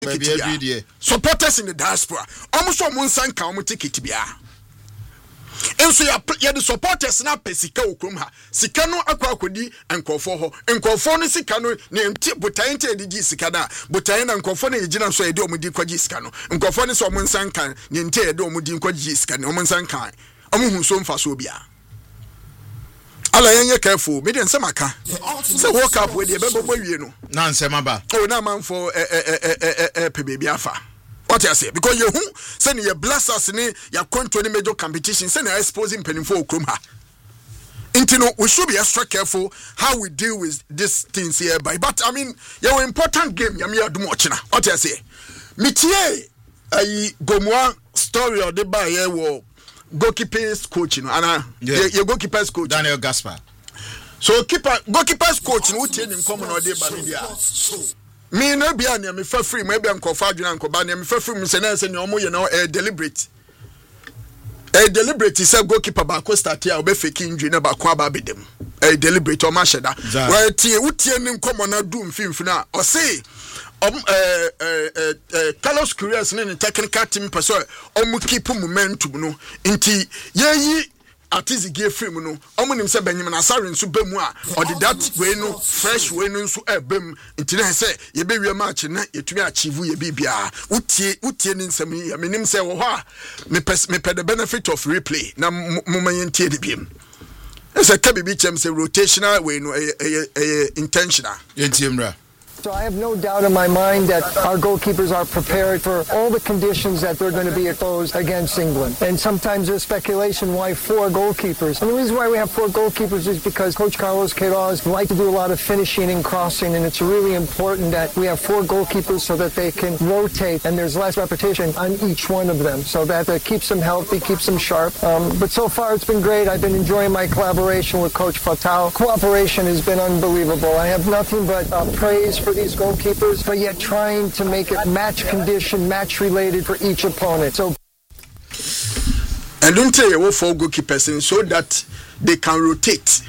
supporters in the diaspora almost almost sanka omo ticket bia enso ya the supporters na pesika okrom ha sika no akodi enkofo ho enkofo no sika no ne nti botan te digi sika da botan na enkofo na yegina so ede omudi kwaji sika no enkofo ne so omo sanka ne nti ede omudi kwaji sika ne omo sanka omo hu so mfa so bia ala yenye careful me den semaka se work up we de bebo wie no na nsema ba o na manfo pe baby afa what you say because you say you bless us ni ya control major competition say na exposing penny for okrom ha intino we should be extra careful how we deal with these things here but I mean your important game ya me adum ochina what you say mitie ayi gomwa story of the ba here wo goalkeepers coach no ana your goalkeepers coach Daniel Gaspar so goalkeepers coach no tie nim come no dey ba media me no bia na me fa free me bia nkofa adwena nkoba na me fa free me se na se ne omo ye na deliberate say goalkeeper ba ko start here obe fake injury na ba ko aba bedem deliberate o ma sheda why tie utie nim come na do mfimfi na o say Carlos Queiroz ne technical team person omu keep momentum no nti yeyi atizi ge frame no omu nim se banyim na sare nso bemu a odi that way no fresh way no nso ebem nti na se ye be wie match na yetumi achieve ye bibia utie ni nsem ya menim se wo ho a me the benefit of replay na moment tie de biem ese ka bibi chem se rotational way no intentional yentimra. So I have no doubt in my mind that our goalkeepers are prepared for all the conditions that they're going to be exposed against England. And sometimes there's speculation why 4 goalkeepers. And the reason why we have 4 goalkeepers is because Coach Carlos Queiroz likes to do a lot of finishing and crossing, and it's really important that we have 4 goalkeepers so that they can rotate and there's less repetition on each one of them, so that keeps them healthy, keeps them sharp. But so far it's been great. I've been enjoying my collaboration with Coach Fatal. Cooperation has been unbelievable. I have nothing but praise for these goalkeepers, but yet trying to make it match condition, match related for each opponent. So and don't tell you 4 goalkeepers so that they can rotate.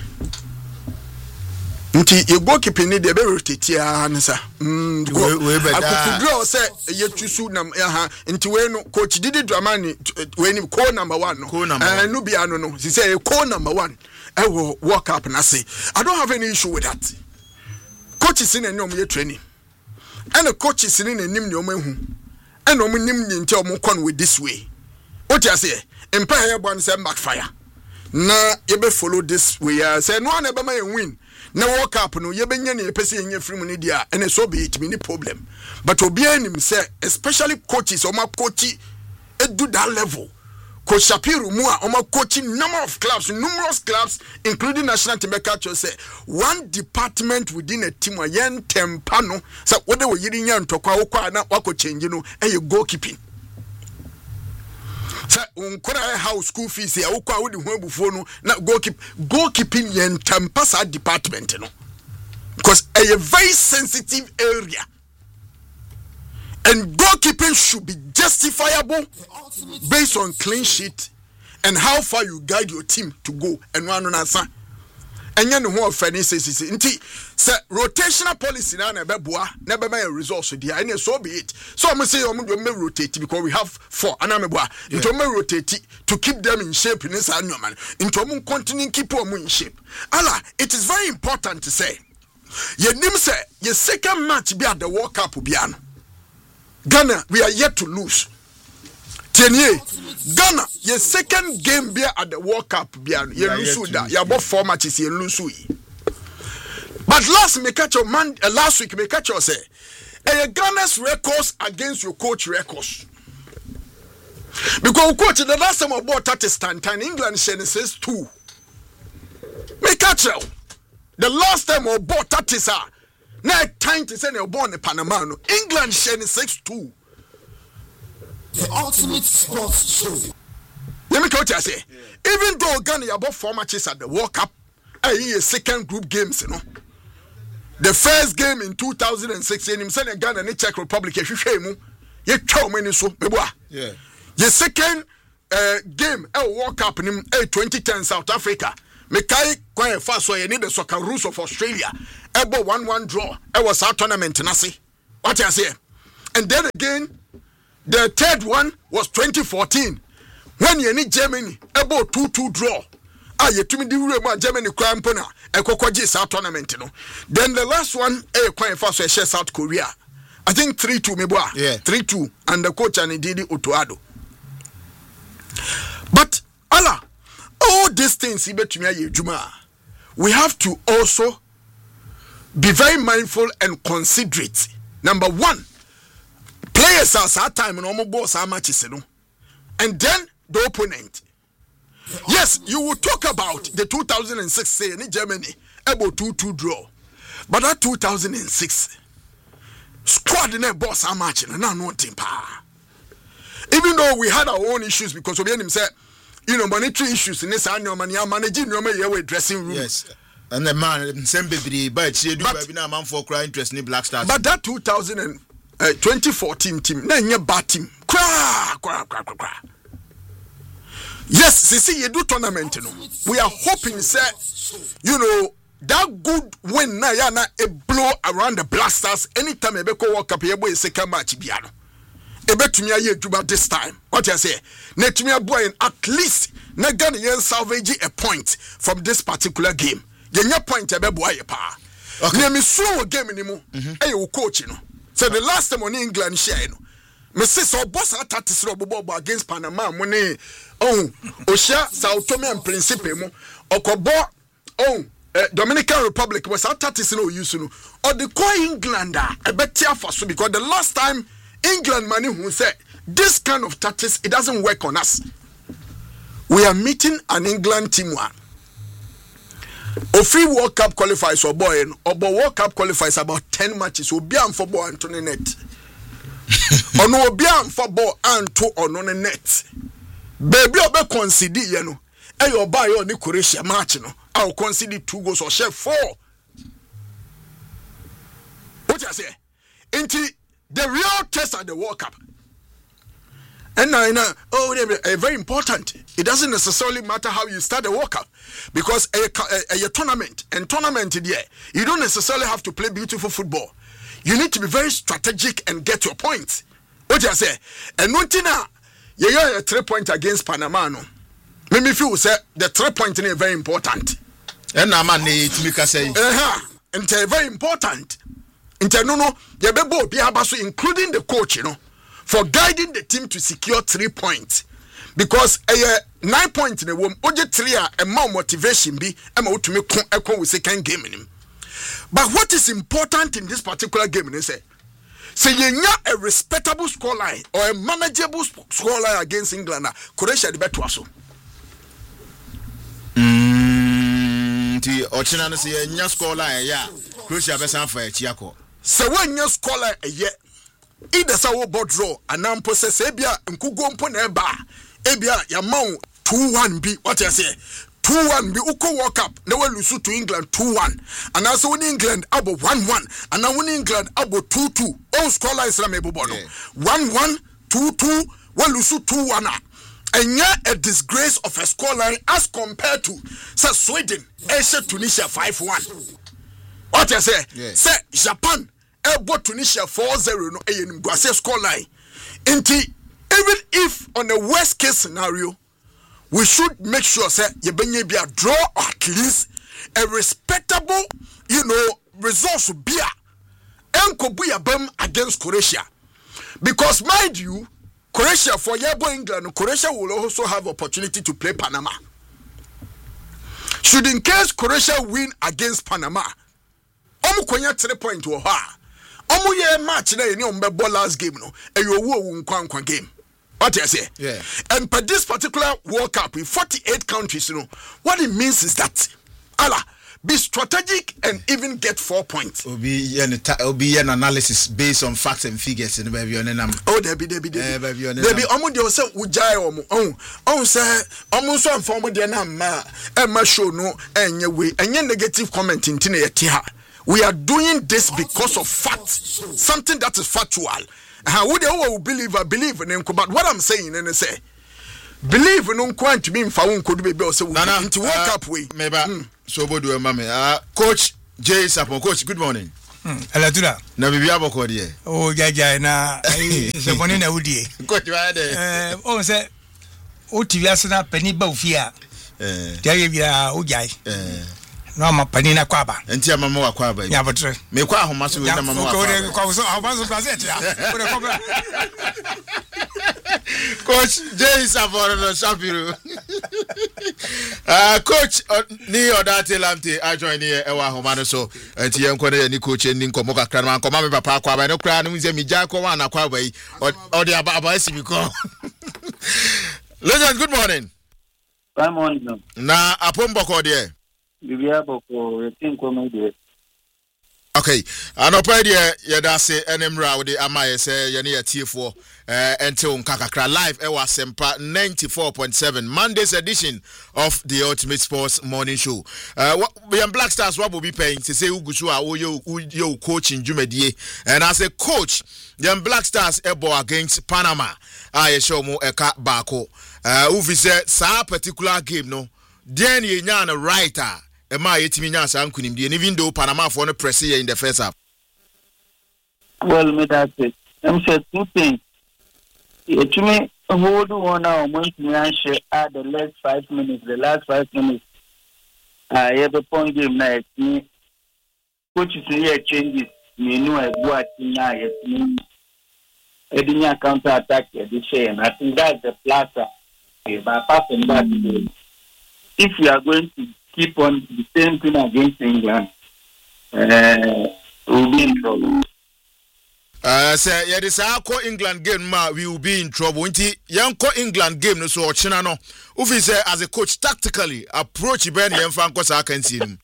Nti your goalkeeper need to be rotate ya nsa. Akukudro say ye chusu na nti we no coach Didi Dramani we ni call number 1 no. No bia no no. He say call number 1. I will walk up and I say I don't have any issue with that. Coaches in any ye training. And the coaches in any nim no hu. And no nim nti o mo kon with this way. What you say? Empire born say backfire. Na ye be follow this way. Say no one ebe ma win. Na walk up no ye be nya na pese nya free mu ni dia. And so be it me ni problem. But obi anim say especially coaches o ma coach do that level. Coach Shapiro Mua Oma coaching numerous clubs, including national team. Say one department within a team yen tempano. So what they were yelling yan to kwa na wako change no and you goalkeeping. So unkora house school fees ya ukwa udi huebu fono na goalkeeping yen tempasa department no. Because a very sensitive area. And goalkeeping should be justifiable based on clean sheet and how far you guide your team to go and one answer. And you know what Fanny says say rotational policy na beboa never my results there and so be it. So I'm say I'm going to rotate because we have 4 and I'm into me rotate to keep them in shape in this annual man. Into me continue keep them in shape. Allah, it is very important to say. Ye nim say your second match be at the World Cup biano. Ghana, we are yet to lose. Tenye, Ghana, your second game be at the World Cup biano. You lose that. You about 4 matches. You lose. But last week me catch you say, Ghana's records against your coach records. Because coach the last time about that is time England says 2. Me catch you. The last time about that is now time to send a born in Panama. England sharing 6-2. The ultimate sports show. Let me tell you, say, even though Ghana about 4 matches at the World Cup, a second group games, you know. The first game in 2016, in Ghana and the Czech Republic, you yeah. The second game, World Cup in 2010 South Africa. Mekai kwa fast so you need the soccer rules of Australia. Ebo 1-1 draw. It was our tournament nasi. What you say? And then again, the third one was 2014 when you need Germany about 2-2 draw. You to me the Germany crampona a Kokoji South tournament. Then the last one, quite fast South Korea. I think 3-2 meboa. Yeah. 3-2 and the coach and Ndidi Otoado. But Allah, all these things we have to also be very mindful and considerate. Number one, players are that time and almost boss are matches, and then the opponent. Yes, you will talk about the 2006 say in Germany about 2-2 draw, but that 2006 squad in a boss are matching and now no team power. Even though we had our own issues because we said, monetary issues in this annual money, managing your dressing room. Yes. And the man, same baby, but you do have a man for crying interest in Black Stars. But that 2014 team, then your bad team. Cry. Yes, see, you do tournament. We are hoping, sir, that good win na yana a blow around the Black Stars anytime a beko walk up here boy second match biano. A bet to me a year this time. What I say? Net me a boy at least na Ghanaian salvage a point from this particular game. Your point a boy pa. Okay. Me so game anymore. Hey, coach, So the last time on England share, me say so boss attack Bobo against Panama money. Osha Sao Tome and Principe mo. Okobo Dominican Republic was attack use or the call Englander a better for so because the last time England money who said this kind of tactics it doesn't work on us. We are meeting an England team one. Free World Cup qualifies or boy or World Cup qualifies about 10 matches will be on football and to the net. Or no be on football and to on the net. Baby obe consider your buy your Croatia match I'll consider 2 goals or share 4. What I say? Into the real test at the World Cup. And now, very important. It doesn't necessarily matter how you start the World Cup because a tournament and tournament there, you don't necessarily have to play beautiful football. You need to be very strategic and get your points. What I say? And one thing now, you got a 3 point against Panama. No, maybe if you say the 3 point is very important. And now, man, to say, and very important. Including the coach, for guiding the team to secure 3 points. Because 9 points in the room, OJ 3 and more motivation be to make with second game in him. But what is important in this particular game is say you have a respectable scoreline or a manageable scoreline against England, Croatia the better also. Ochina say nya scoreline ya Croatia be san for Chiako. So when you scoreline either saw board draw and now possess ebia nkugo mpo na eba ebia ya maw 2-1 be what I say 2-1 be uko World Cup na we lose to England 2-1 and also win England abo 1-1 and now win England abo 2-2 all score lines na mebo no 1-1 2-2 we lose 2-1 and yeah a disgrace of a score line as compared to say Sweden Asia Tunisia 5-1 what I say say Japan Ebo Tunisia 4-0 no eyenim gwase score line. Even if on the worst case scenario, we should make sure say you be a draw or at least a respectable, results to be against Croatia. Because mind you, Croatia for Yabo England, Croatia will also have opportunity to play Panama. Should in case Croatia win against Panama, Omukonya 3 point to her. Omuye match na any ombebo last game no eyo nkwa game. What I say? Yeah. And for this particular World Cup in 48 countries, what it means is that Allah be strategic and even get 4 points. Will be an analysis based on facts and figures in the baby on them. Oh, there be omu de say ujai omu say omu so inform de na ma e ma show no enye we enye negative comment in tina yetiha. We are doing this because of facts, something that is factual. How would you believe in but what I'm saying and say believe in to be in Faun could be also into World Cup way. Maybe so do mama. Coach Jay Sapon, coach, good morning. Alatura. Na bibi aboko de. Oh jaja na se boni na wudie. Coach wa de. O se o TV asena pani ba ofia. Jaye bia o jai. No ma pani na kwaba. Enti amama wa kwaba. Ya botre. Me kwa ahoma so na mama wa kwaba. Kwa so ahoma so plaza ya. Coach Jay Savoro Shapiru. Coach ni odate lamte I join here ewa ahoma no so enti yenko na ni coach ni nkomo kakra man koma me papa kwaba no kra no nze mi ja ko wa na kwaba yi odi aba sibiko. Legend, good morning. Good morning. Na apomboko de. Bibia boko yetin ko me de. Okay, anopa de yedase enemra wo de amaye se ye ne yetiefo until nkakakra live ewa sempa 94.7 Monday's edition of the Ultimate Sports Morning Show. We Black Stars what will be paying to say ugusu a yo coaching Jumedie, and as a coach the Black Stars ebo against Panama I show mo eka bako uvi se sa particular game no then ye nya na writer Ema yetimi nya sa nkunimdie even though Panama for no press here in the first half. Well, me that's it. I'm saying two things. To me, hold on now. Once me answer at the last 5 minutes. The last 5 minutes. I have a point game now. Me, coaches here changes. Me know I go at now. Me, Edinya counter attack. The same. I think that's the plaza. But apart from that, if we are going to keep on the same thing against England, we'll be in trouble. Say yeah, this England game ma we will be in trouble. Inti yanko England game no so ochina no. Ufi say as a coach tactically approach Ben yemfa nko sa kan him.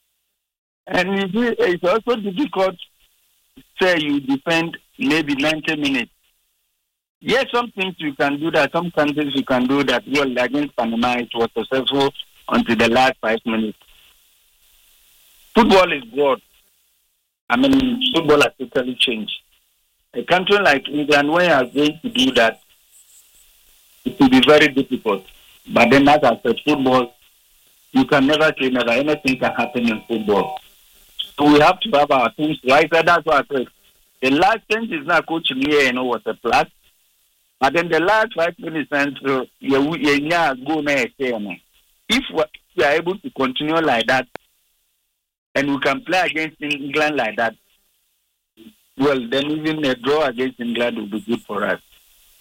And it's also difficult say you defend maybe 90 minutes. Yes, some things you can do that, some countries you can do that. Well, against Panama it was successful until the last 5 minutes. Football is broad. I mean, football has totally changed. A country like England, when you are going to do that, it will be very difficult. But then, as I said, football, you can never say never. Anything can happen in football. So we have to have our things right. That's what I said. The last thing is not coaching here, was a plus. But then the last 5 minutes, and so go if we are able to continue like that, and we can play against England like that, well, then even a draw against England will be good for us.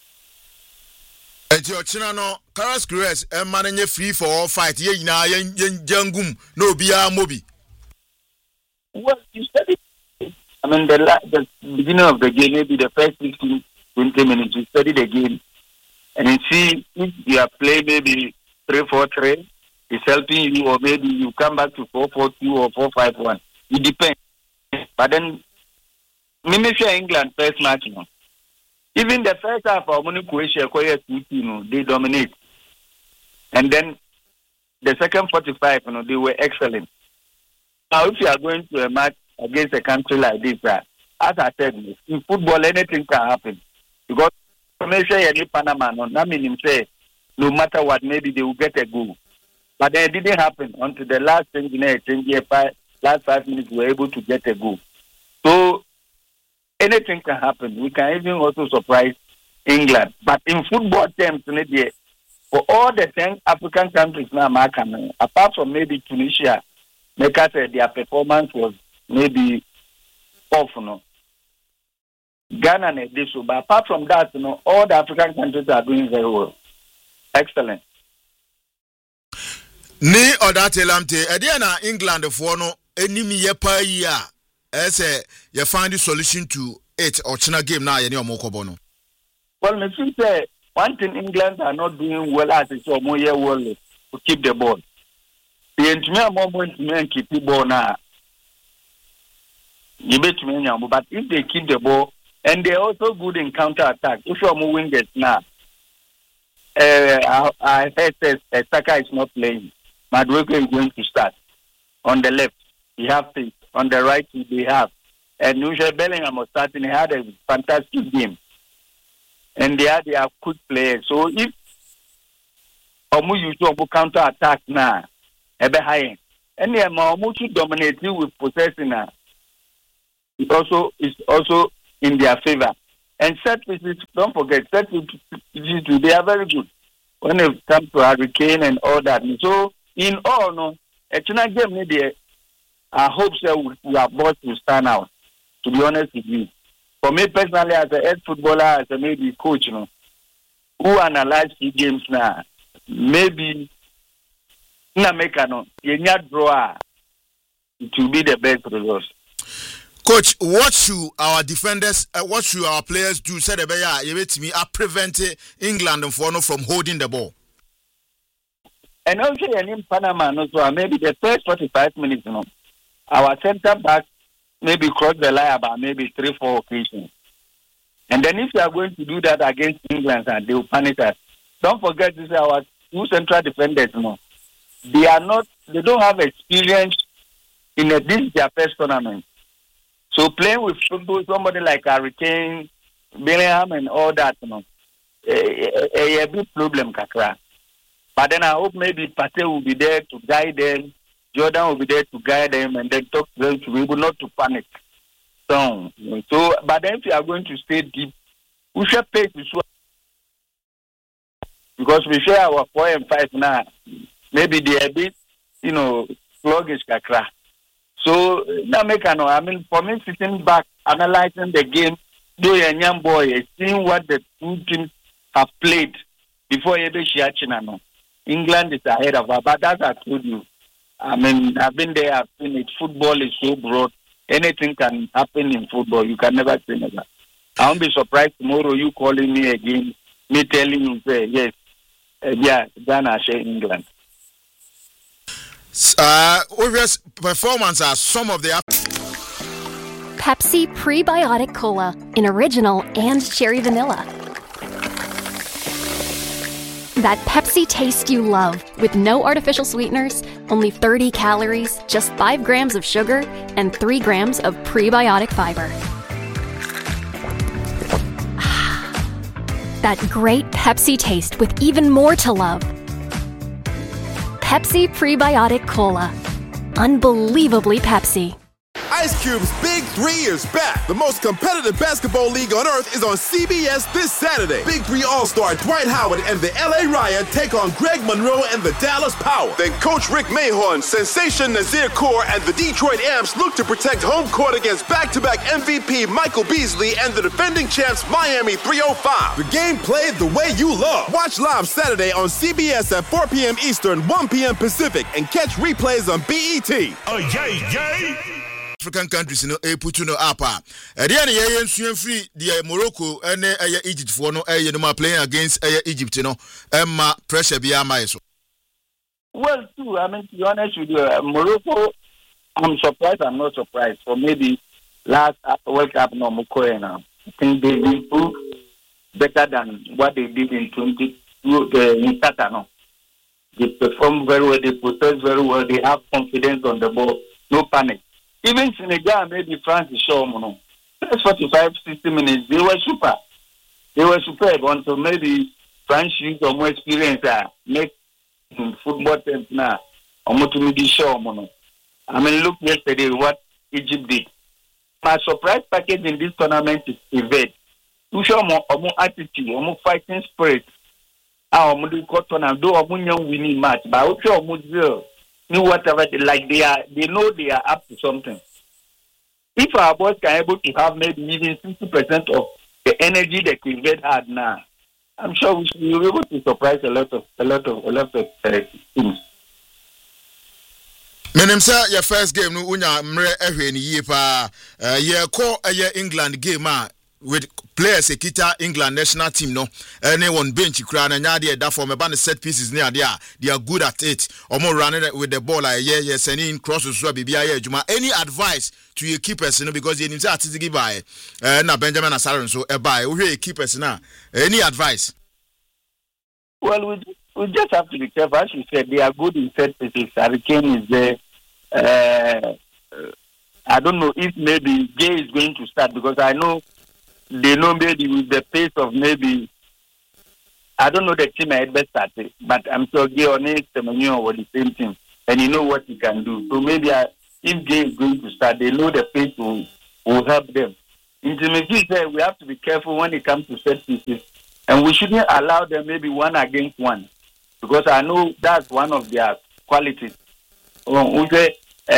And your Chinano, Carlos Cruz, and manage free for all fight. Ye na jangum no bia mobi. Well, you study. I mean, the beginning of the game, maybe the first 15, 20 minutes, you study the game and you see if you are playing maybe 3-4-3, it's helping you, or maybe you come back to 4-4-2 or 4-5-1. It depends. But then, maybe England first match, even the first half of Croatia, they dominate. And then the second 45, they were excellent. Now, if you are going to a match against a country like this, as I said, in football, anything can happen. Because Panama, no matter what, maybe they will get a goal. But it didn't happen until the last 5 minutes, we were able to get a goal. So, anything can happen. We can even also surprise England. But in football terms, for all the 10 African countries now, apart from maybe Tunisia, because their performance was maybe off, Ghana and this, but apart from that, all the African countries are doing very well. Excellent. Ni odate lamte na England for no enimi ye pa yi a ese you find the solution to it or China game now ye omokobo no. Well, me think say one thing England are not doing well as it's more year well to keep the ball. The entire moment to keep the ball now. But if they keep the ball and they're also good in counter attack, if you're moving it now, I heard Saka is not playing. Madueke is going to start. On the left, he have faith. On the right, they have. And Nusha Bellingham was starting. He had a fantastic game. And they are quick players. So if Omu use to counter attack now, ebe high. And they are Omu to dominate you with possessing now. is also in their favor. And set pieces, don't forget, set pieces, they are very good when it comes to Hurricane and all that. So, in all, no, a China game media, I hope so we are both to stand out, to be honest with you. For me personally, as a head footballer, as a maybe coach, you know, who analyze the games now, maybe na make no yenya draw it will be the best result. Coach, what should our defenders, what should our players do? Said me prevent England from holding the ball. And also in Panama, so maybe the first 45 minutes, you know, our centre back maybe cross the line about maybe 3-4 occasions. And then if you are going to do that against England, they will punish us. Don't forget this is our two central defenders, you know. They don't have experience in this their first tournament. So playing with somebody like Hurricane, Bellingham and all that, you know, a big problem, Kakra. But then I hope maybe Pate will be there to guide them, Jordan will be there to guide them, and then talk to them to be able not to panic. So, but then if you are going to stay deep, we should pay to swap. Because we share our 4 and 5 now. Maybe they are a bit, you know, sluggish, Kakra. So, I mean, for me, sitting back, analyzing the game, doing a young boy, seeing what the two teams have played before England is ahead of us. But as I told you, I mean, I've been there, I've seen it. Football is so broad. Anything can happen in football. You can never say never. I won't be surprised tomorrow you calling me again, me telling you, say, yes, Ghana share England. Obvious performance are some of the Pepsi Prebiotic Cola in original and cherry vanilla. That Pepsi taste you love with no artificial sweeteners, only 30 calories, just 5 grams of sugar, and 3 grams of prebiotic fiber. That great Pepsi taste with even more to love. Pepsi Prebiotic Cola. Unbelievably Pepsi. Ice Cube's Big 3 is back. The most competitive basketball league on earth is on CBS this Saturday. Big 3 All-Star Dwight Howard and the LA Riot take on Greg Monroe and the Dallas Power. Then Coach Rick Mahorn, Sensation Nazir Kaur, and the Detroit Amps look to protect home court against back-to-back MVP Michael Beasley and the defending champs Miami 305. The game played the way you love. Watch live Saturday on CBS at 4 p.m. Eastern, 1 p.m. Pacific, and catch replays on BET. Oh, yay! African countries put up. Free the Morocco and Egypt for no playing against Egypt, pressure be Well, too, I mean, to be honest with you, Morocco, I'm surprised, I'm not surprised. For maybe last World Cup, no, Mukoya now. I think they improved better than what they did in 22 in Qatar, no. They perform very well, they protect very well, they have confidence on the ball, no panic. Even Senegal, maybe France is sure, no. First 45, 60 minutes, they were super. They were superb until maybe France used more experience make in football terms now. I mean, look yesterday what Egypt did. My surprise package in this tournament is evade. You show more attitude, more fighting spirit. Do winning match, but whatever they know they are up to something. If our boys are able to have maybe even 60% of the energy that Quebec had now, I'm sure we should be able to surprise a lot of things. Menemsa your first game no unya mre ehwe ni yie pa ye call England game with players ekita England national team no anyone bench kura na nya de da for me ba set pieces near there they are good at it omo running with the ball sending crosses so bibia ye adwuma. Any advice to your keepers because you need to atigi by na Benjamin Asare so e buy we keepers na any advice? Well, we just have to be careful. As you said, they are good in set pieces. Hurricane is there. I don't know if maybe Jay is going to start because I know they know maybe with the pace of maybe I don't know the team I had best started, but I'm sure Jay or Nate Semenyo were the same team and you know what he can do. So maybe if Jay is going to start, they know the pace will help them. Intimacy said we have to be careful when it comes to set pieces, and we shouldn't allow them maybe 1 against 1, because I know that's one of their qualities. We say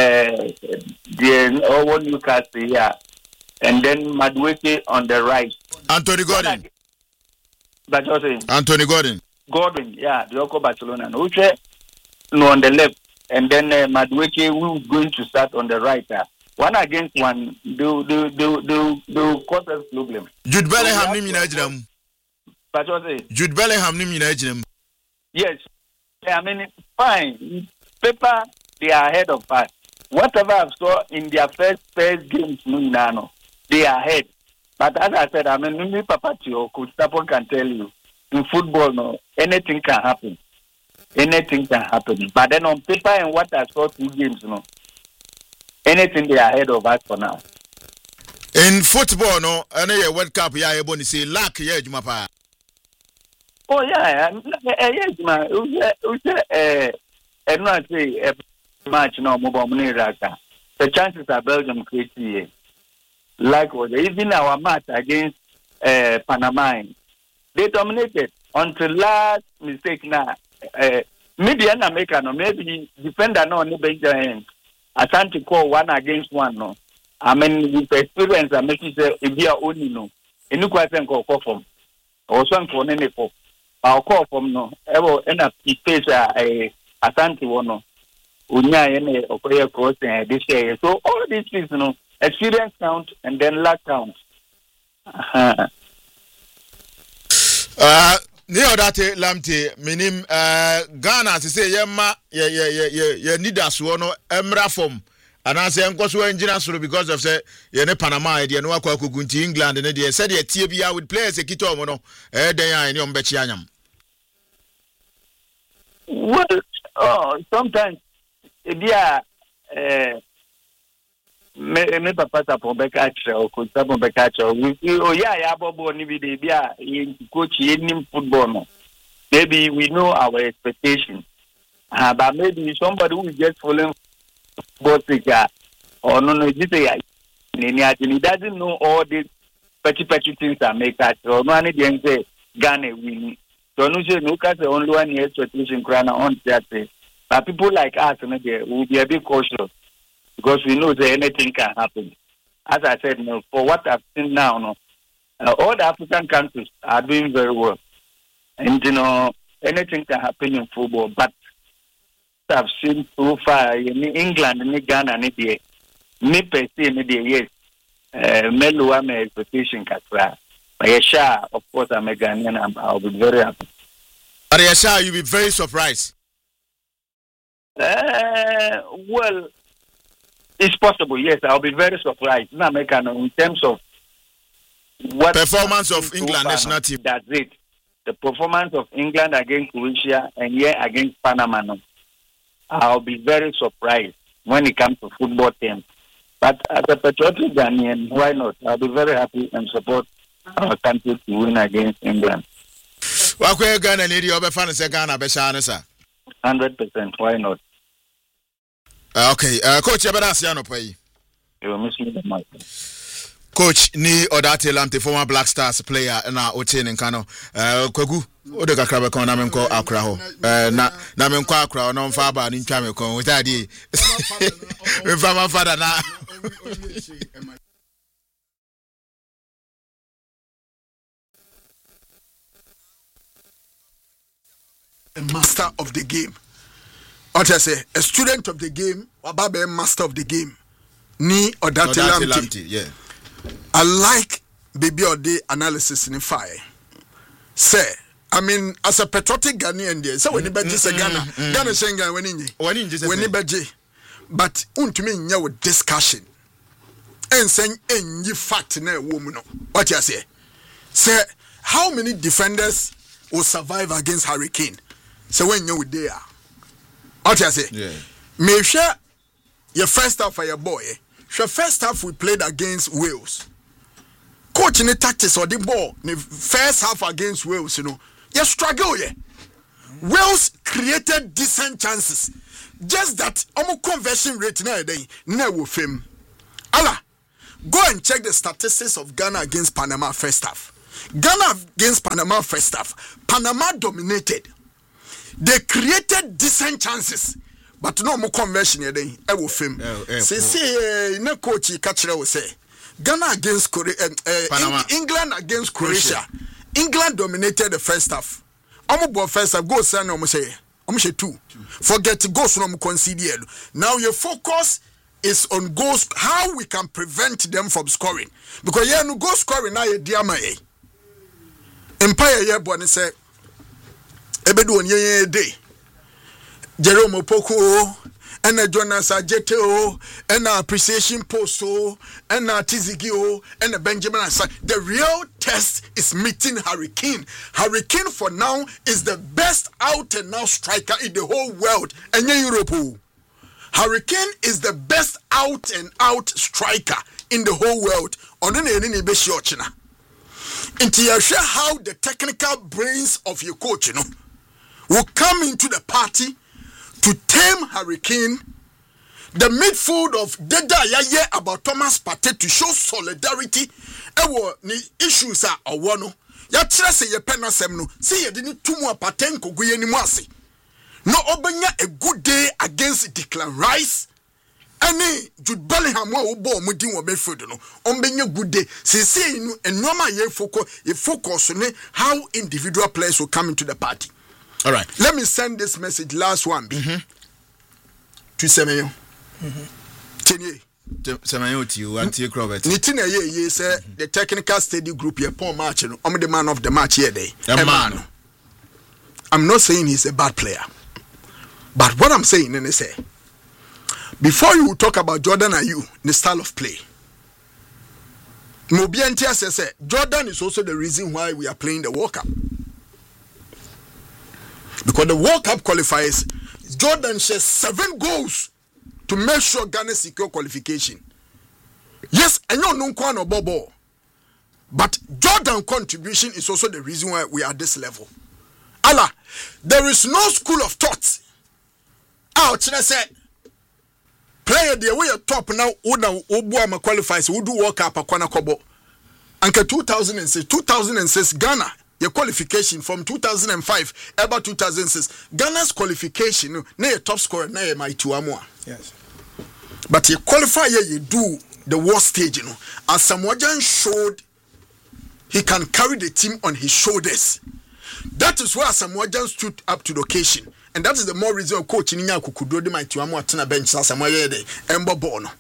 the Newcastle here, and then Madueke on the right. Anthony Gordon. But also Anthony Gordon. Gordon, yeah, the Oko Barcelona. Uche no on the left, and then Madueke who is going to start on the right. 1 against 1, do cause us problem. Jude Bellingham ni mina ejram. But also Jude Bellingham ni mina ejram. Yes, I mean it's fine. Paper they are ahead of us. Whatever I saw in their first games, they are ahead. But as I said, I mean, me Papa Tio, Coach Tapon can tell you, in football, no, anything can happen. Anything can happen. But then on paper and what I saw 2 games, no, anything they are ahead of us for now. In football, no, any World Cup, yeah, you want to say lack, yeah, Jumapa. Oh yeah, yes, man. And not say match no mobile money raka. The chances are Belgium crazy. Likewise, even our match against Panama, they dominated until last mistake now. Maybe an American or maybe defender no only Benjamin. Asante call 1 against 1 no. I mean with experience I make it say if you are only no. Enu kwase nko call from. Or so nko nene for. I'll call from no. Ever end up face Asante wono. Unya yene okoye crossing this year. So all these things, you know, experience count and then luck count. Ni odate lamte minim Ghana se say yema ye need us no emra form anase enkoso engineer soro because of say ye ne Panama de no akwa kogunti England ne de said ye tie bia with players ekito mo no den yan ne ombechi anyam. Well, sometimes bia me papa tapo beka cho ko tapo beka cho ya bobo ni bi de bia coach any football no. Maybe we know our expectations, but maybe somebody who is just following football or no he doesn't know all these petty things that make us or no any say Ghana win. So no say no cause only one year expectation crown on that. But people like us, we will be a bit cautious because we know that anything can happen. As I said, no, for what I've seen now, no, all the African countries are doing very well. And, you know, anything can happen in football. But I've seen so far in England, in Ghana, me per se, yes, Melo, my expectation, Katra. But Yesha, of course, I'm a Ghanaian, and I'll be very happy. But Yesha, you'll be very surprised. Well, it's possible, yes. I'll be very surprised. In terms of what performance of England national team. That's it. The performance of England against Croatia and against Panama. No. I'll be very surprised when it comes to football teams. But as a patriotic Ghanaian, why not? I'll be very happy and support our country to win against England. 100%. Why not? Okay, coach, you better say no pay. You miss me the mic. Coach ni Odate Lamte, former Black Stars player na Otin in Kano. Kwagu odeka krabe kon na menko Accra ho. Na menko Accra no mfa ba ni ntwa me kon. Witadi. Mfa ma father na. A master of the game. What I say, a student of the game, or a master of the game. Ni Odate Lamte. Yeah. I like baby or day analysis in fire. Say, I mean, as a patriotic Ghanaian, there. So when you bet say Ghana saying when you bet, but to me, you discussion and saying any fact na woman. What you say? Say, how many defenders will survive against Hurricane? So when you there, what you say? Yeah. Make sure your first half for your boy. The first half we played against Wales. Coach in the tactics or the ball, the first half against Wales, you know, you struggle, yeah. Wales created decent chances. Just that, conversion rate now, they never fame. Allah, go and check the statistics of Ghana against Panama first half. Ghana against Panama first half. Panama dominated. They created decent chances. But no more conversion here. I will film. Say, no coach, catcher will say. Ghana against England against Croatia. England dominated the first half. Almost first half. Go say no more say. Almost 2. Forget goals no more concede. Now your focus is on goals. How we can prevent them from scoring? Because no goal scoring now ye diama Empire ye born say. Ebedu on ye day. Jerome Opoku and Jonas Ajete and appreciation post and Tizigi and Benjamin Asa. The real test is meeting Harry Kane. Harry Kane for now is the best out and now striker in the whole world. And Europe. Harry Kane is the best out and out striker in the whole world. On the into how the technical brains of your coach, will come into the party to tame Harry Kane. The midfield of Deda Yaye about Thomas Partey to show solidarity. Ni issues are awano. Ya trust ye penasem no. See ye didn't too more Partey koguye ni mwasi. No obenya a good day against Declan Rice. Any Jude Bellingham wa ubo mudi wa midfield no. Ombenya good day. See no and normal ye focus on how individual players will come into the party. All right. Let me send this message, last one, to Semenyo. Tenye. Semenyo to you, Auntie Robert. Nitina ye say the technical study group here, Paul March, I'm the man of the match here day. Man. I'm not saying he's a bad player. But what I'm saying, and I say, before you talk about Jordan and you, the style of play, Mobiantia says, Jordan is also the reason why we are playing the World Cup. Because the World Cup qualifiers, Jordan shares 7 goals to make sure Ghana secure qualification. Yes, I know no one or Bobo. But Jordan's contribution is also the reason why we are at this level. Allah, there is no school of thought. Out, I said, player the way top now, Obuama qualifies, who do World Cup, Akwana Kobo. Anke 2006, Ghana. Your qualification from 2005 about 2006. Ghana's qualification, na your top scorer, na my tuamua. Yes. But you qualify, you do the worst stage, As Samoajan showed, he can carry the team on his shoulders. That is where Samoajan stood up to the occasion, and that is the more reason coach in Nyaku could do the my tuamua tena bench Samoaye de Embo Bono.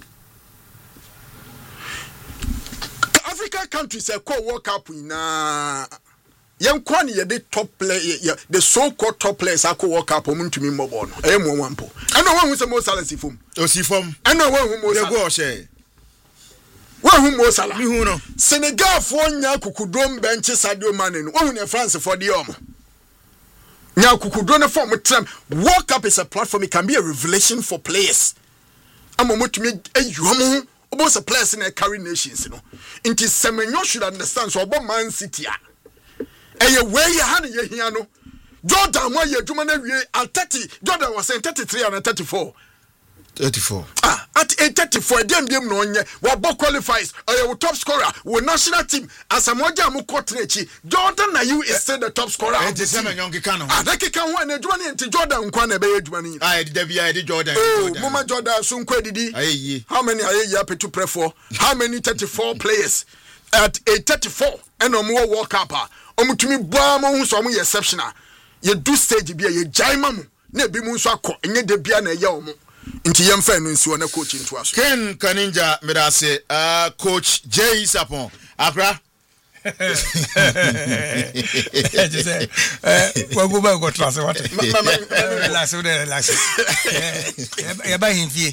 African countries are called World Cup in Young Kwani, the top player, the so-called top players are called World Cup to me mobile. I am one po. I know one who's the most salary from. I know one who most share. One who most salary. Senegal for Nyakukudron benches Sadio Mane. One in France for the Omo. Nyakukudron form with Trump. World Cup is a platform. It can be a revelation for players. I'm going to make a young almost a players in a carry nations. Into Semenyo should understand. So about Man City. Eye way you had here no Jordan why you do at 30 Jordan was saying 33 and 34 at 34 dem no nye we qualifies or top scorer we national team as a moja mu kotrechi Jordan na you is still the top scorer and the same young can adake kan ho na adwani enti Jordan kwa na be adwani I did Jordan mama Jordan so nkwa didi how many are you happy to pray for how many 34 players at a 34 and no more World Cup omutumi bua mo hu so mo exceptional ye do stage bia ye jaima mu na bi mu nso akọ enye de bia na ye omo nti ye mfa no nsi wona coach nto aso Ken Kaninja medase coach Jay Sapon Akra just go back go trust what relax e ba hin fie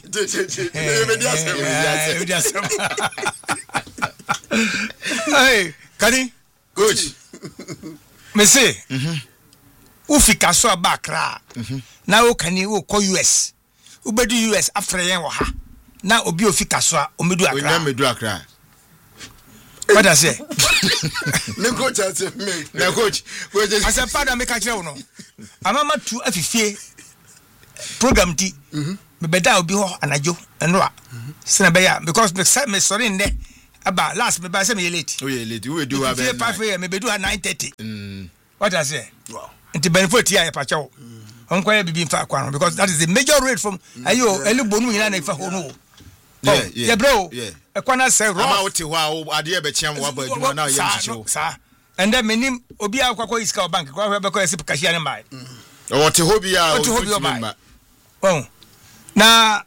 hey Kani coach me say ufika so abakra na o kani o ko US ubedu US afre yen wo ha na obi ofika so a omedu akra we medu akra what I say ne coach ase me na coach asa pada me ka kire wo no amama tu afifie program ti me beda obi ho anajo enra sena be ya because me sorry nde aba last me ba say me late we do have 5 a.m. me bedu 9:30 what I say wow nti benefit ya pa chawo onko ya bibi mfa kwa because that is the major road from ayo elubonu nyina na ifa ho no yeah bro ekwana say rough ama wote ho ade be chiam wa ba adwuma na yam chichewo sa and then menim obi akwakọ iska bank kwa be ko esip cashier ne mai wote ho bia o mai oh na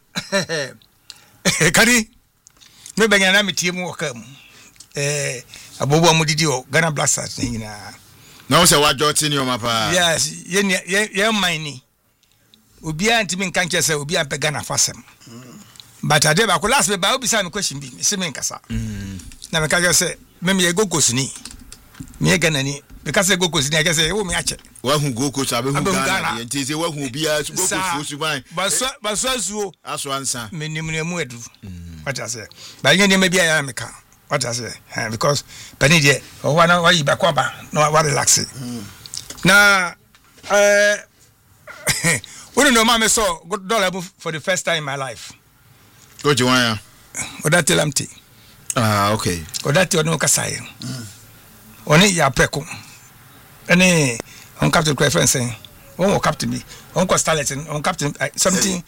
kari me benya na metie mu wakam abobo amudidi o Ghana Blasters nyina na wo se wa joti ni o mapa yes ye mine obi antimi nkanche se obi ampe Ghana fasem but ade ba ko last be ba obi sa me question bi se me nkasa na me ka say me ye gogos ni me Ghana ni because gogos ni I say wo me ache wa hu gogos abe hu Ghana nti se wa hu bia gogos fu ban baso azuo aso ansa me nimu edu what I say ba yen me bia ya me ka what I say because pani de o wa na wa yi ba kwa ba no wa relax na we no ma me so dollar for the first time in my life go jiwanya odate lamti okay odate ono kasai oni ya preko ene on captain preference on captain me on ko starlet on captain something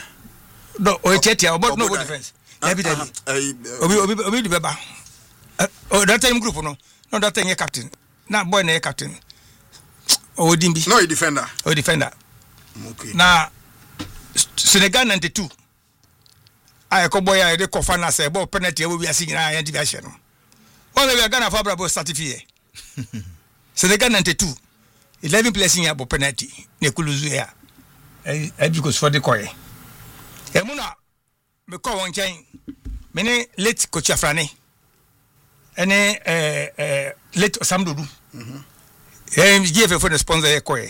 no o chetia about no defense obi the beba that time group no that time captain na boy na captain o dimbi no defender okay na Senegal 92 ay ko boy ay de ko fa na say bo penalty e we asi nyina yan division no o be Ghana for brabo certificate Senegal 92 11 players in abo penalty ne kuluzu ya ay because for the koy e muna me ko won chen me ne late coach Afrane ene late Samdodu give for the sponsor e koy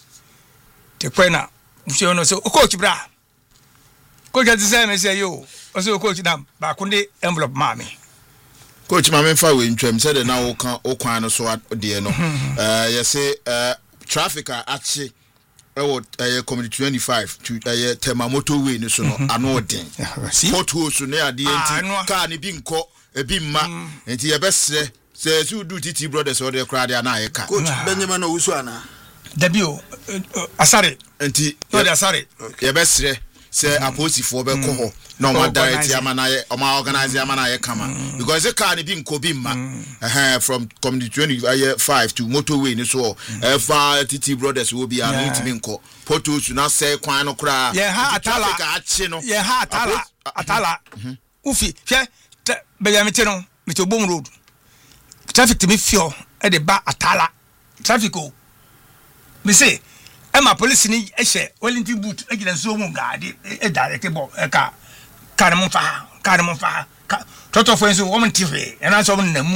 te kwena msio no so coach bra coach at say me say yo so coach na ba kunde envelope mami coach mama fa we ntwam say de na wo kwan no so de no you say traffic achi ewo community 25 to tema motorway no so no ano den potholes no ya de enti car ne bi nko ebi mma enti ye besre say so do TT brothers or the crowd na ye ka coach Benjamin Owusu ana Dabio asare enti no de asare ye besre say aposifo be ko ho no ma direct amana o ma organize amana ye kama because the car ne bi nko bi mma from community 25 to motorway ni so fa TT brothers will be an intimi nko potos na say kwan no kra ye ha atala ye ha atala ufi hwe be ya mete no mete bom road traffic to me fio e de ba atala traffic o me say Emma police ni ehye Wellington boot agina so mu gaade e direct bo e ka karem fa toto fo enso wo mtife e na so namu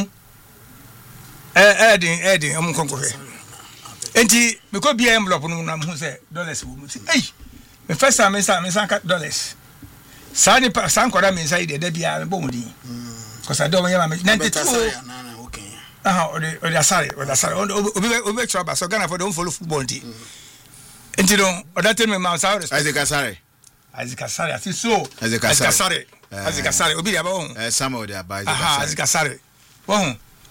edin am konkofe enti me ko bia envelope no na mu say dollars wo mu say me first time me say dollars sa ni pa san koda me say de bia me bo mu din cause I don't want 92 o de asare obi trouble so Ghana for don't follow football ndi enti don odate me ma sa Isaac Asare ati so Isaac Asare obi ya ba won Samuel de aba Isaac Asare won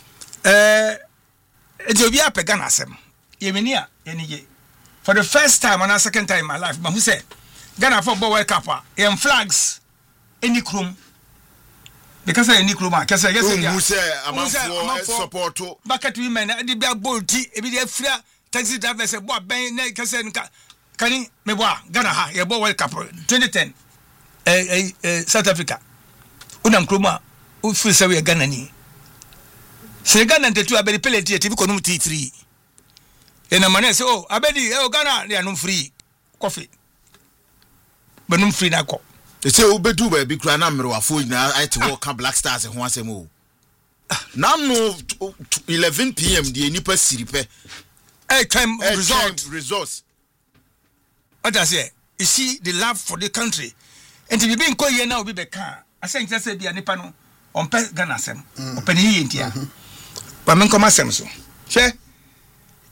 enti obi a pega na asem yemini a yenije for the first time and second time in my life ma who say Ghana for World Cup em flags any chrome because any chrome can say yes who say amafo support bucket women dey be bolti e be dey free taxi driver say boy ben na kase nka kani me boy Ghana ha ye boy World Cup 2010 South Africa unam kroma u free say we Ghana ni Senegal 92 abedi penalty TV konum T3 ena mane say oh abedi Ghana they are no free coffee benum free na ko they say obedu ba bi kura na mero afo na it work Black Stars ho asem o now no 11 p.m. the nipa siripe time results what I say you see the love for the country and to be being called here now be beka I say just say be nipa no on pe Ghana sem open here ntia but men come asem so she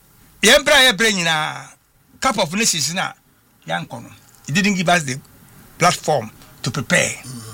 ye bra nyina cup of nations na yanko no it didn't give us the platform to prepare.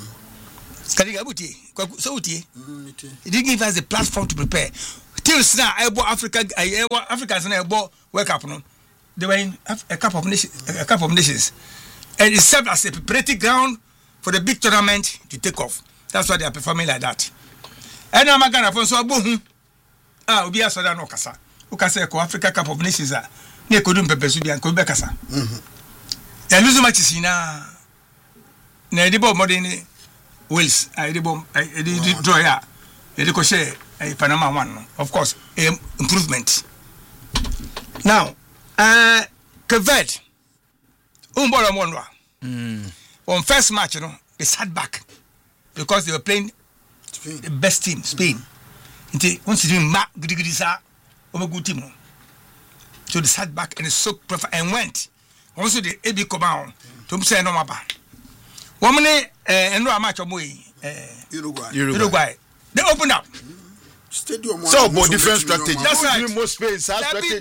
So it didn't give us a platform to prepare. Till now, Africans and World Cup. They were in a couple of nations, and it served as a preparatory ground for the big tournament to take off. That's why they are performing like that. And now I'm going to say, Obi Asoda no kasa. Ukasa ko Africa Cup of Nations a ne kodum pepesu bi an ko be kasa. Ya lose matches na edibo modern Wales, edibo draw ya. Ediko share Panama one. Of course, improvement. Now, Keved Umbola Monwa. On first match, they sat back because they were playing Spain. The best team, Spain. Once you didn't mark good team. So they sat back and soaked and went. Also the AB Coban to say no maba. Woman and no match of Uruguay. They opened up. Stadium so more different strategy. That's right. More space, strategy.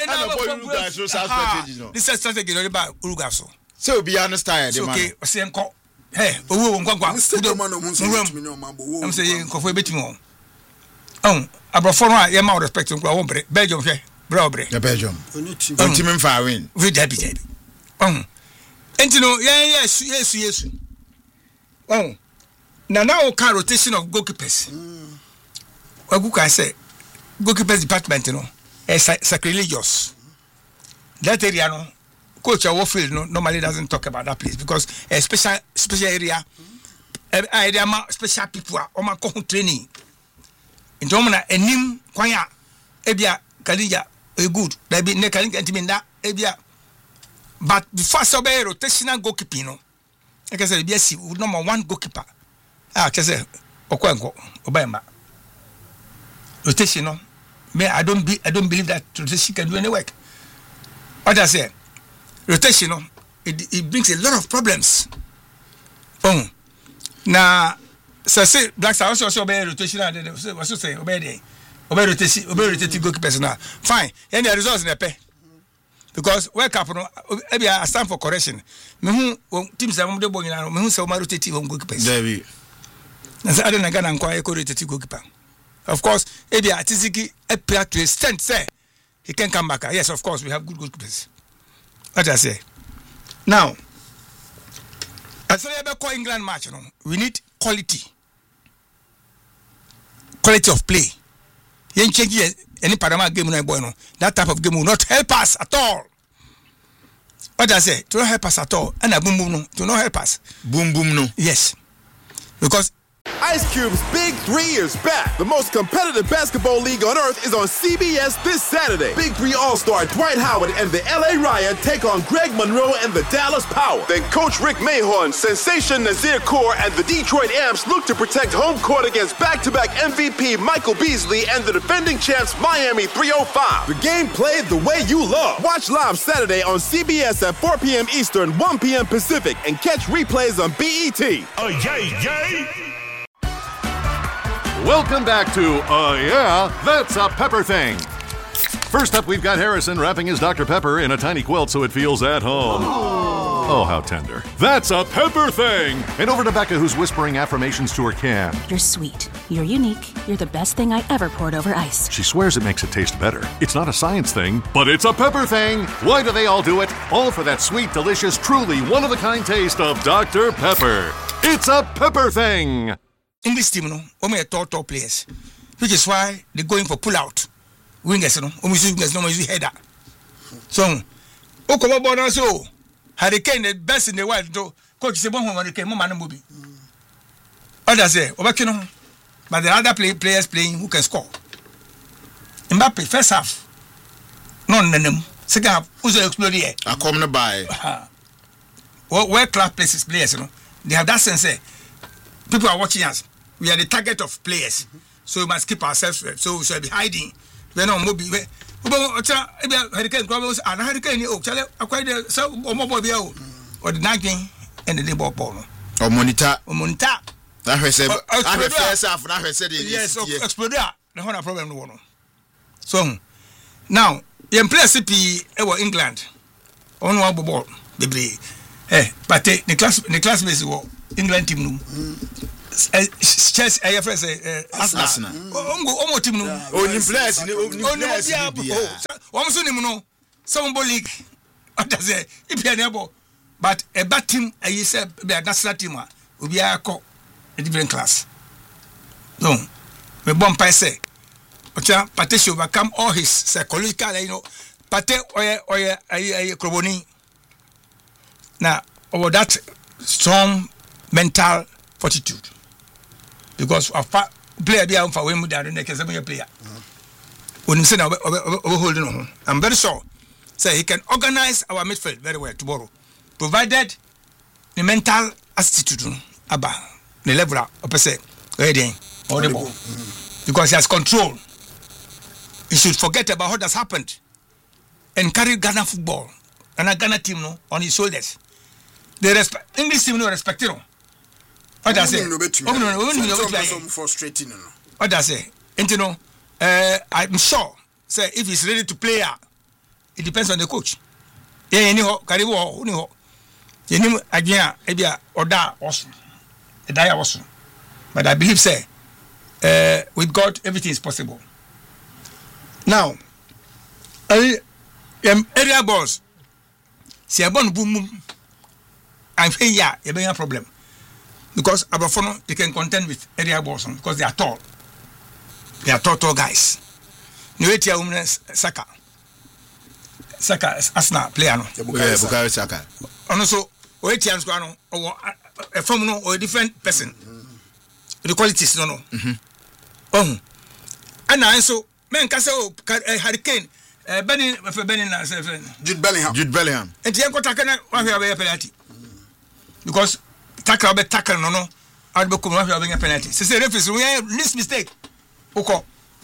This is strategy about Uruguay. So be understand. Okay, same call. Hey, I'm saying coffee bit more. Abrafona, you might respect him. Belgium, Belgium. Team in fire win. With deputy. And you know, yes. Now, rotation of goalkeepers. What can I say? Goalkeepers department, sacrilegious. That area, Coach Warfield normally doesn't talk about that place because a special area, special people are on training. In Domina, a nim, Quaya, Ebia, Kalija, a good, there be Nekaling and Timinda, Ebia. But before Sobe rotational goalkeeping, like I said, yes, would number one goalkeeper. I say, Okwango, Obama. Rotation, I don't believe that rotation can do any work. What I say, rotation, it brings a lot of problems. Now, so say blacks are also obey rotation. Also say obey rotation goalkeepers now. Fine, and the results in the pay because World Cup maybe I stand for correction. Me who teams are the boy now. Me who say rotating goalkeepers. David. That's I don't know Ghana inquire rotating goalkeeper. Of course, maybe Atiziki a player to extent say he can come back. Yes, of course we have good goalkeepers. What I say now. As I call England match, we need quality of play. You change any Panama game that type of game will not help us at all. What I say, to not help us at all. And a boom boom no, to not help us. Boom boom no. Yes. Because Ice Cube's Big 3 is back. The most competitive basketball league on earth is on CBS this Saturday. Big 3 All-Star Dwight Howard and the LA Riot take on Greg Monroe and the Dallas Power. Then Coach Rick Mahorn, Sensation Nazir Kaur, and the Detroit Amps look to protect home court against back-to-back MVP Michael Beasley and the defending champs Miami 305. The game played the way you love. Watch live Saturday on CBS at 4 p.m. Eastern, 1 p.m. Pacific, and catch replays on BET. Yay! Welcome back to Yeah, That's a Pepper Thing. First up, we've got Harrison wrapping his Dr. Pepper in a tiny quilt so it feels at home. Oh, how tender. That's a Pepper Thing. And over to Becca, who's whispering affirmations to her can. You're sweet. You're unique. You're the best thing I ever poured over ice. She swears it makes it taste better. It's not a science thing, but it's a pepper thing. Why do they all do it? All for that sweet, delicious, truly one-of-a-kind taste of Dr. Pepper. It's a Pepper Thing. English team, only top players, which is why they're going for pull-out. Wingers, wingers, header. So, Okobo so Hurricane, the best in the world, coach Sebon Hurricane, Mama Mobi. Others say, Obakino, but the other players playing who can score. Mbappe, first half, non-denim, second half, who's exploded here? I come by. Where class places players, they have that sense. People are watching us. We are the target of players. So we must keep ourselves. So we should be hiding. We are not mobile. Hurricane problems and Hurricane. Oh, Charlie, acquired the so mobile or the nagging and the labor ball. Or monitor. That was said. I first half. Now I said yes. Exploder. The whole problem no one. So now, you play CP over England. On one ball, baby. but the classmates were England team no. Chess AFS Arsenal. Omo team no. Only players ni so nim no. Some league. What does it? If you never but a bad team I say be a national team obi akọ a different class. No. Me bon pa say Ocha Pate should overcome all his psychological, Pate oye kroboni. Now, over that strong mental fortitude. Because a player be out for when we are the next player. When you say holding on, I'm very sure. Say he can organize our midfield very well tomorrow. Provided the mental attitude about the level of say reading or the ball. Because he has control. He should forget about what has happened and carry Ghana football and a Ghana team on his shoulders. The English team no respect him. What does it? Frustrating. What does it? And I'm sure say if he's ready to play, it depends on the coach. Yeah, anyhow, Kariwo, anyhow. You know, again, Ebia Oda also, a dia also. But I believe say, with God, everything is possible. Now, area balls. See a bon boom. I'm saying yeah, you have a problem because Abrafono they can contend with area balls because they are tall. They are tall guys. Nuetia Saka Arsenal player no. Bukayo Saka. And also Oetia Squano or a form or a different person. The qualities no. Oh, and also. Men can say, Hurricane, Benny Jude Bellingham. And the uncle tackle one a penalty. Because tackle be tackle no, I'll be coming having a penalty. Say, referee, we have this mistake. Uko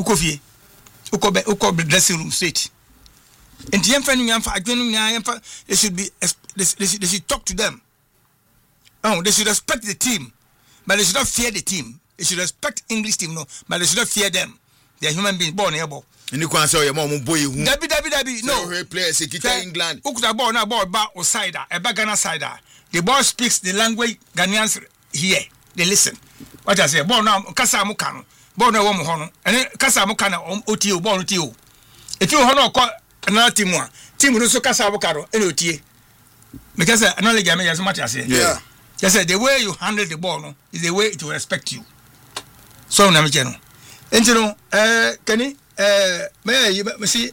be dressing room straight. And the young they should be, they should talk to them. Oh, they should respect the team, but they should not fear the team. They should respect English team, no, but they should not fear them. They are human beings born here. And you can't say your mom boy who no players England. Ukuta ball na ball back or side a back Ghana side. The ball speaks the language Ghanaians hear. They listen. What I say, ball now kasa mukano. Ball na woman hono. And then kasa mukana OTO ball OTO. If you hono call another team one. Team no so kasa mukano any OTA. Because another game as much as yeah. Just say the way you handle the ball no is the way it will respect you. So na me cheno. And you know, Kenny, may you see,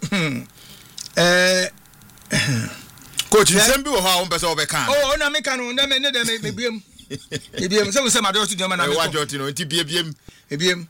Coach, you send me how on person can. Oh, no, me can, no, maybe so some other to them and I want you to know, TBM.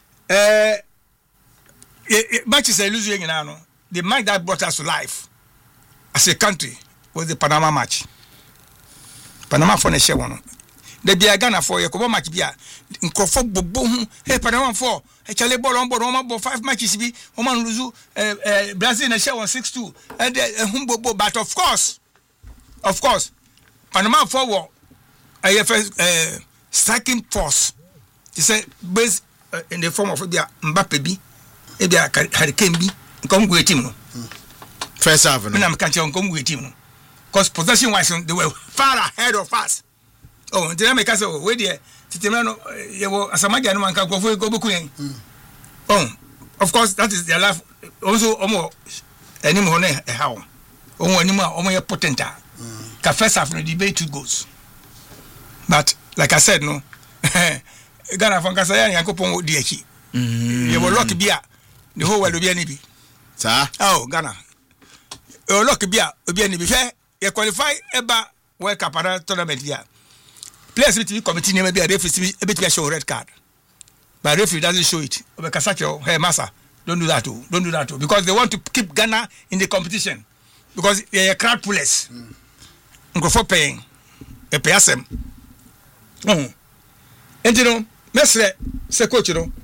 Matches are losing now. The match that brought us to life as a country was the Panama match. Panama for the share one. The be a Ghana for your match be a Nkofo boom, hey, Panama 4, a Charlie ball on board, 5 matches be, Oman Luzu, Brazil in a show on 6-2, and Humbo, but of course, Panama 4 IFS striking force. He said, based in the form of Mbappe B, Hurricane B, come with him. First half, and I'm catching come with him. Because possession wise, they were far ahead of us. Oh, did I make us away there? Titimano, Asamaja, no one can go for Gobuku. Oh, of course, that is their life. Also, any more how. Oh, any more potenta. First half the debate 2 goals. But, like I said, no, Ghana from Kasaya, Yankopon DH. You will lock beer, the whole world will be any be. Sir? Oh, Ghana. You lock beer, will be any be fair. You qualify about World Cup tournament here. Players will be committee name maybe a referee a bit show red card. But referee doesn't show it. Hey Massa, don't do that too. Don't do that too. Because they want to keep Ghana in the competition. Because they are crowd pullers. Go for paying. They pay us them. And you know, Mestre, say coach, you know,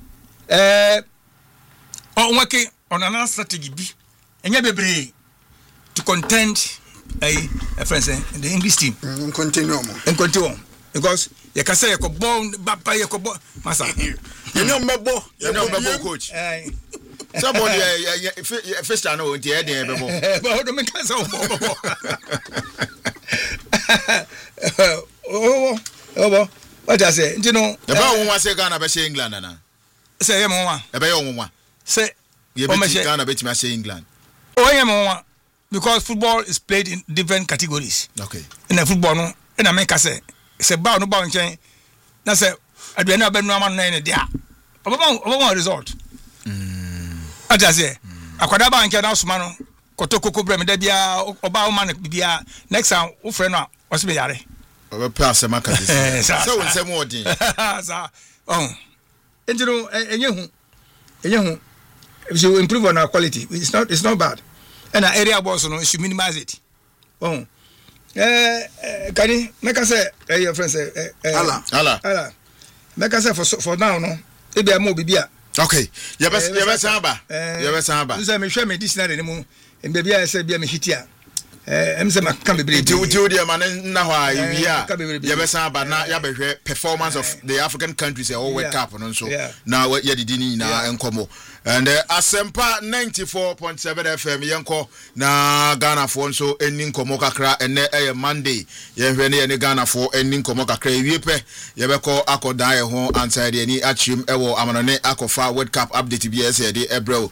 on working on another strategy B. And you be to contend a friends in the English team. And continue. Because you can say you could born Bapa, you could born Massa. You know, Mebo, coach. Somebody, first I know, the idea, but don't make us Oh, what I say, you know, about one say Ghana be England na. Say em one. E be your one. Say you be Ghana be me say England. Oh, em one. Because football is played in different categories. Okay. In the football no, in America say ba no ba nchen. Na say aduane abenu ama no na dia. Oba result. What I say? Akwada ba nchen na suma no. Kotokoko bre me da bia oba o man bia next time wo frɛ no a wo se me yare. Oba pass e maka this. So we say more din. Sa enjiro enye hu if you improve on our quality it's not bad and our area boss no should minimize it. Kani make say your friend say ala make say for now no e be am obibia. Okay you be samba say me hwe me dictionary ni mu e be bia say bia me hitia em say maka be bre do the man na ho you be samba na ya be hwe performance of the African countries all World Cup no so na ya didi ni na enkomo and Asempa 94.7 FM yenko na Ghana for so eni nkomo kakra ene Monday ye hwe ne ye Ghana for eni nkomo kakra wiepe ye be ko akodan ye ho answer de ni achim ewo amanone akofa World Cup update bi ese de ebro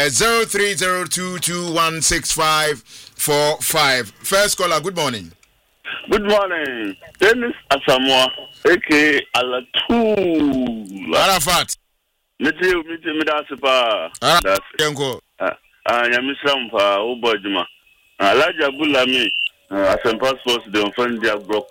0302216545. First caller, good morning. Good morning. Dennis Asamoah, aka Alatu. Arafat. Miti midasipa. Arafat. Yenko. Nyamisram pa ubojuma. Alaja Bulami. Asempa Sports de Onfandia Brock.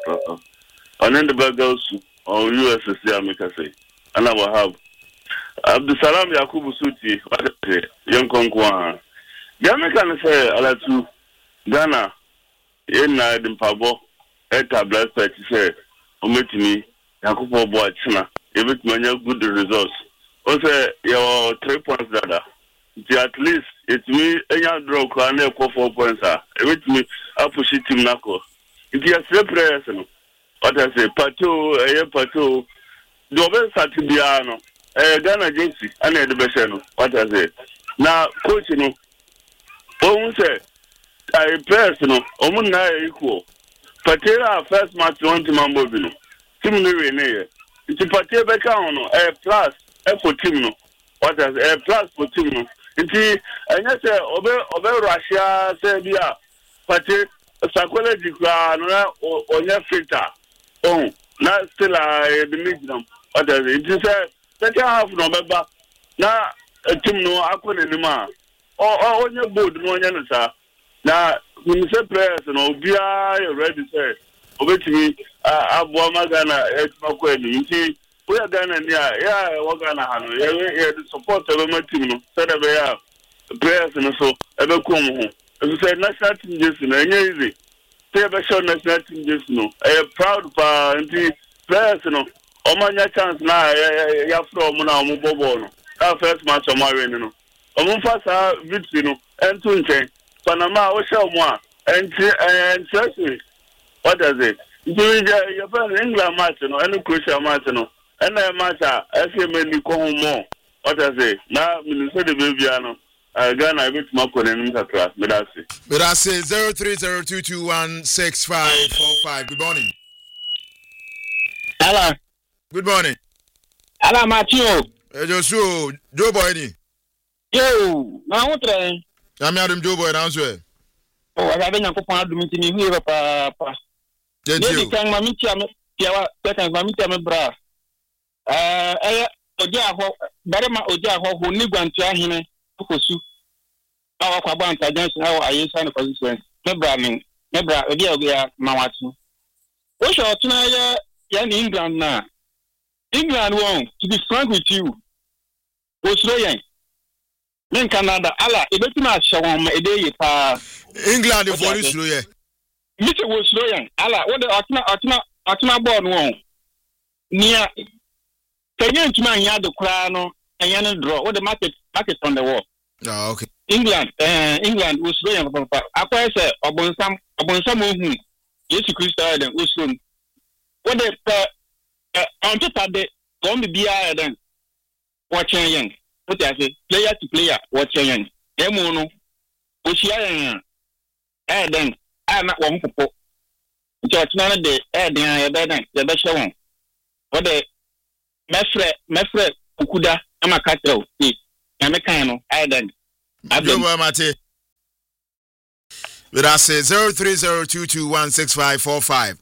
And then the Bagels on USSC Amikase. And I will have Abdusalam Yakubu Suti. Yankonkwa. Jamaican say Alatu Ghana na dimpabo black patch say ometimi Yakubu boy china ebetmanya good results o say your 3 points dada at least it me enya draw kwa na ekwo 4 points ebetmi apush team nako it is prayers no what I say pato do be satibia no Ghana jersey ana de be no what I say na coach no say I press no na equal Patera first match one to Mambo Bino team no re it's Patera be count no plus for team no what as plus for team no nti anya say obe Russia say bia Patera psychology kwa no onya filter na still the medium what as it say second half no beba na team no akone ni ma onye board no onye no sa na when say players no bia ready say obetimi abo magana etmako eni nti we Ghana ni ya we Ghana ha no ye support ebe ma team no say da be ya players no so ebe kom ho so say national team jersey no enye easy say be show national team jersey no proud pa nti players no omanya chance na ya from na omo bobo no that first match o ma win no Omufasa victory no entunche Panama o show mo and Chelsea what does it you England match no and Croatia match no and match FMA ni ko mo what does it na minister de bebia no Ghana bit mako na nim kakra me da say 0302216545. Good morning. Hello. Good morning. Hello Matthew. Joshua Joe Boy ni Yo, na utre. Ami adum Joe Boy na nso e. Oh, aga nya ko pon adum ti ni hu papa. Ni kan ma mi tia me tiawa, kan ma mi tia me bra. Oji aho, bare ma oji aho ho ni gwantu ahene kokosu. Awa kwa banta Johnson awa ayesa na position. Me bra obi ya mawatu. O sho tuna ya ni England na. England won, to be frank with you. Australian in Canada, Allah, it doesn't matter. Shawam, a day, England, the voice, slow, yeah. Mr. was slow, Allah, what the Atma born won't near. Can you to man yard the crown and yan draw? What the market on the wall? Oh, okay. England was slow, Papa. I say, upon some whom yes, Christa and Usum. What the on top of the don't be then watching young. What I say, player to player, watching young. Emono, Ocean, then I'm not one for It's not the the show. What the Mefre Ukuda, Amakatro, Amekano, Island. Mate. But I say 03022165545.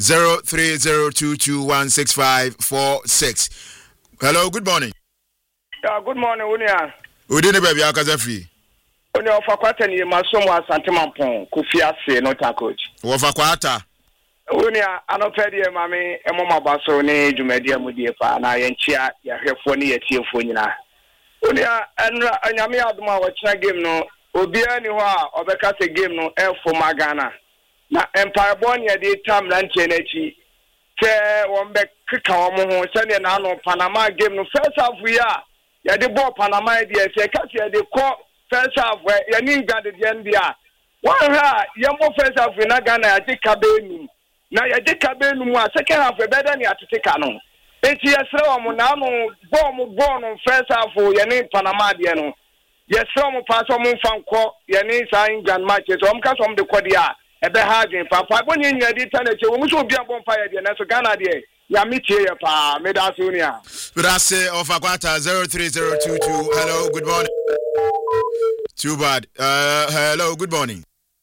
03022165546. Hello, good morning. Yeah, good morning, Unia. Udine baby akazafi. Unia ofakwata ni masomo asante mampon kufiase no ta coach. Ofakwata. Unia anopedi mami emoma baso ni dwumadi amudie pa na yenchia ya hwefo ni yetiefo nyina. Unia enra anyame aduma wa kira game no obia ni ho a obeka se game no efo magana. Na Empire Born ya de tam lanche nachi. Che wombe kika wo ho se ne na no Panama game no first half we are ya de ball Panama dey say catch ya de call first half where ya ni gade de ndia one ha ya mo first half na Ghana ya de kabenu na ya de kabenu mu a second half be better ni atete no eti yesre wo mo na no ball no first half ya ni Panama de no yesre mo pass mo fanko ya ni sign Ghana match so mo ka so mo de kodia ebe ha gen papa boni nya di taneche wo mo so bia bon fire de na so Ghana de ya mitie ya pa me da sonia. But I say of Akwata 03022. Hello, good morning. Too bad. Hello, good morning.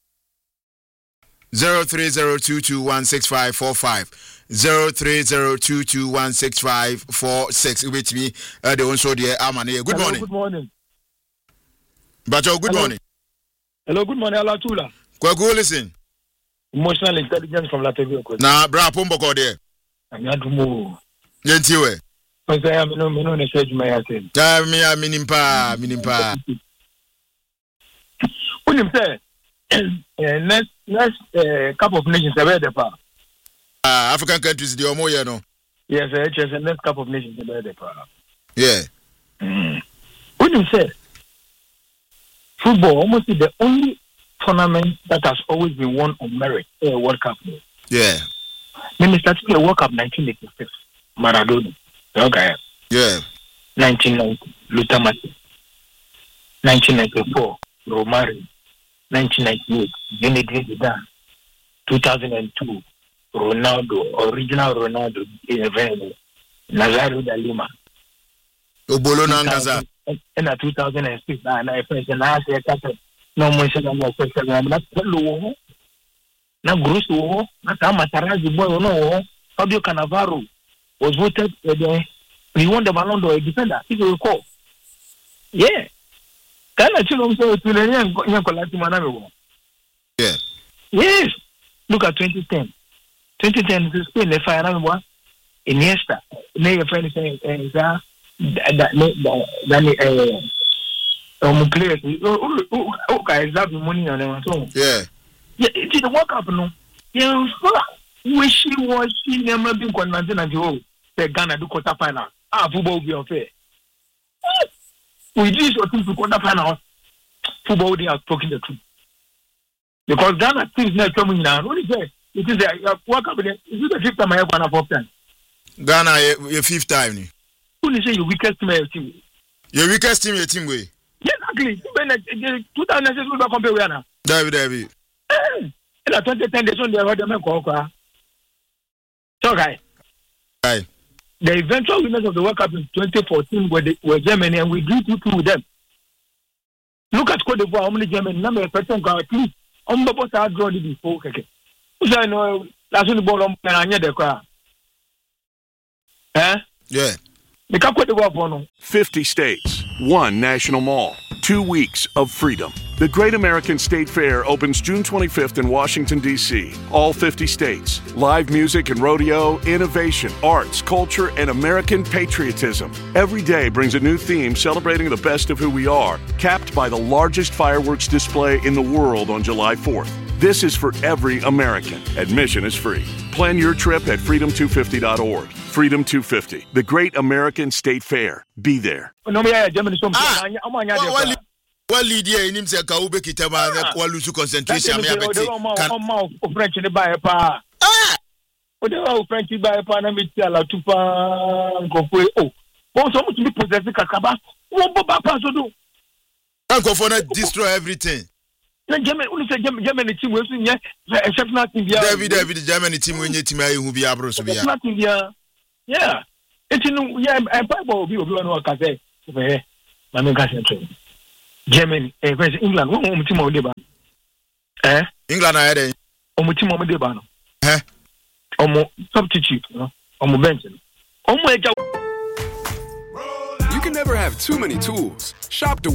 03022165545. 03022165546. With me, the also the Amane. Good morning. Good morning. Bacho, good morning. Hello, good morning, Alatula. Kwaku, listen. Emotional intelligence from Latavia. Na bra pombo ko there. Anyadumo. Yentiwe. Pasa me no ne seju ma yase. Ta me a minimpa. Unim say next Cup of Nations be there pa. African countries the omo ye no. Yes, it's the next Cup of Nations be there pa. Yeah. Unim say football almost is the only tournament that has always been won on merit. World Cup. Yeah. Then we started the World Cup 1986, Maradona. Okay. Yeah. 1990, Luther Matthews. 1994, Romario. 1998, Zinedine Zidane. 2002, Ronaldo, original Ronaldo, Nazario da Lima. Obolo Nangaza. And 2006, I first and I said, no more said I'm not low. Na Grosso, na Matarazi boy no, Fabio Cannavaro was voted he won the Ballon d'Or defender. If you recall. Yeah. Can I tell you so to yeah. Yes. Look at 2010. 2010 is Spain the final one. Iniesta. Your friend saying that okay, is that money on them? Yeah. Yeah, it's the World Cup, no. Yeah, wishy-washy, never been convinced that you say Ghana do quarter final. Football will be unfair. We do something to quarter final. Football, they are talking the truth. Because Ghana things not coming now. What is it? It is a World Cup. Is it the fifth time I have won a fourth time? Ghana, your fifth time. Who is your weakest team? Your weakest team, your team way. Yeah, exactly. 2006 we compare with Ghana. David. In 2010, they heard them call. So, guys. Right. The eventual winners of the World Cup in 2014 were Germany, and we drew 2-2 with them. Look at Cote d'Ivoire, how many Germany, number of person go at least. I'm about to draw the before. Okay. So I know that's when the ball on the car. Yeah. 50 states, one national mall, 2 weeks of freedom. The Great American State Fair opens June 25th in Washington, D.C. All 50 states. Live music and rodeo, innovation, arts, culture, and American patriotism. Every day brings a new theme celebrating the best of who we are, capped by the largest fireworks display in the world on July 4th. This is for every American. Admission is free. Plan your trip at freedom250.org. Freedom 250, the Great American State Fair. Be there. What lead here in himself? Kaube Kitama, Walusu concentration. French in the buyer pa. What the French buyer panamita la tupa go oh. Oh, so much to be possessed Kakaba. What Baba Paso do? Uncle for not destroy everything. Germany team was in exceptional India. David Germany team when you team who be abro so be. Yeah. It's in Bible be no ka say. Na me ka say. Germany England one team o dey ba. England are there. Omo team o dey ba no. Omo substitute no. Omo bench. Omo eja. You can never have too many tools. Shop the